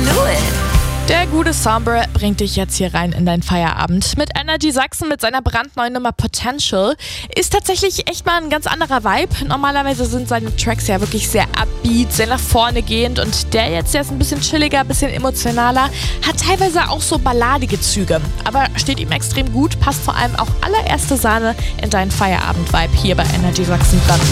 Fluid. Der gute Sombre bringt dich jetzt hier rein in deinen Feierabend. Mit Energy Sachsen mit seiner brandneuen Nummer Potential. Ist tatsächlich echt mal ein ganz anderer Vibe. Normalerweise sind seine Tracks ja wirklich sehr upbeat, sehr nach vorne gehend. Und der ist ein bisschen chilliger, ein bisschen emotionaler. Hat teilweise auch so balladige Züge. Aber steht ihm extrem gut, passt vor allem auch allererste Sahne in deinen Feierabend-Vibe hier bei Energy Sachsen dran.